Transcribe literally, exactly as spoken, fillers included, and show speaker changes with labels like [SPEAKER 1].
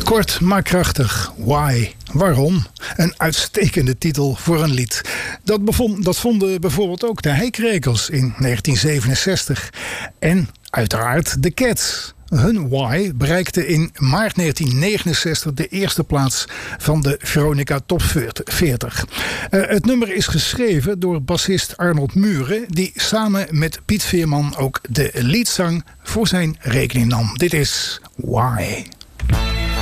[SPEAKER 1] Kort maar krachtig. Why? Waarom? Een uitstekende titel voor een lied. Dat, bevond, dat vonden bijvoorbeeld ook de Heikrekels in negentien zevenenzestig. En uiteraard de Cats. Hun Why bereikte in maart negentien negenenzestig de eerste plaats van de Veronica Top veertig. Uh, het nummer is geschreven door bassist Arnold Muren, die samen met Piet Veerman ook de liedzang voor zijn rekening nam. Dit is Why.